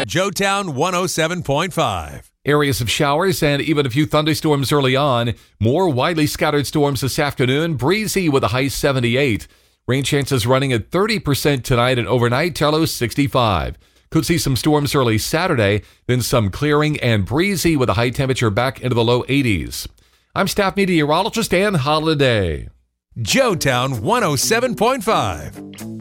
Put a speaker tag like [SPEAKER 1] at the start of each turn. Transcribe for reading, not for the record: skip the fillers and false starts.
[SPEAKER 1] Joetown 107.5.
[SPEAKER 2] Areas of showers and even a few thunderstorms early on. More widely scattered storms this afternoon. Breezy with a high 78. Rain chances running at 30% tonight and overnight. Low 65. Could see some storms early Saturday, then some clearing and breezy with a high temperature back into the low 80s. I'm staff meteorologist Ann Holiday.
[SPEAKER 1] Joetown 107.5.